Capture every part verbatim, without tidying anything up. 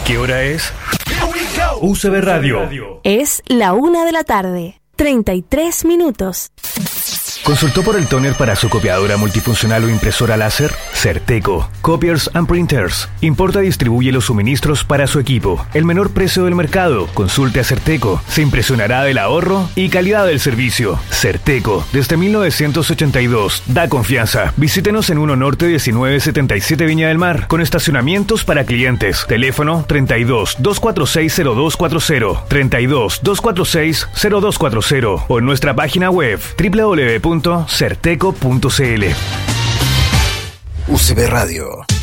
¿Qué hora es? U C B Radio. Es la una de la tarde, treinta y tres minutos. ¿Consultó por el tóner para su copiadora multifuncional o impresora láser? Certeco, Copiers and Printers. Importa y distribuye los suministros para su equipo. El menor precio del mercado. Consulte a Certeco. Se impresionará del ahorro y calidad del servicio. Certeco, desde mil novecientos ochenta y dos. Da confianza. Visítenos en uno Norte diecinueve setenta y siete Viña del Mar, con estacionamientos para clientes. Teléfono treinta y dos, doscientos cuarenta y seis, cero dos cuarenta. treinta y dos, doscientos cuarenta y seis, cero dos cuarenta. O en nuestra página web doble u doble u doble u punto certeco punto c l. U C B Radio.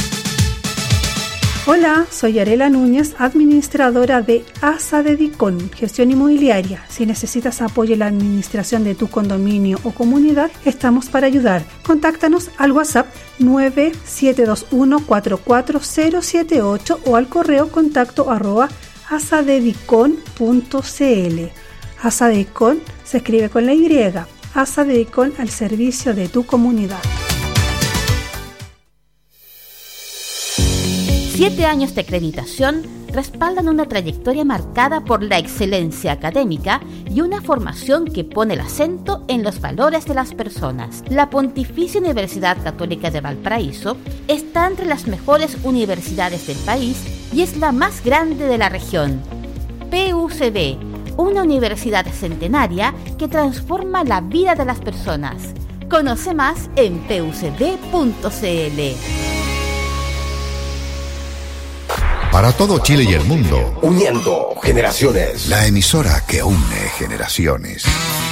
Hola, soy Arela Núñez, administradora de ASA Dedicon, gestión inmobiliaria. Si necesitas apoyo en la administración de tu condominio o comunidad, estamos para ayudar. Contáctanos al WhatsApp nueve siete dos uno, cuatro cuatro cero siete ocho o al correo contacto arroba asadedicon punto c l. ASA Dedicon se escribe con la Y. ASA Dedicon al servicio de tu comunidad. Siete años de acreditación respaldan una trayectoria marcada por la excelencia académica y una formación que pone el acento en los valores de las personas. La Pontificia Universidad Católica de Valparaíso está entre las mejores universidades del país y es la más grande de la región. P U C B, una universidad centenaria que transforma la vida de las personas. Conoce más en p u c b punto c l. Para todo Chile y el mundo, uniendo generaciones. La emisora que une generaciones.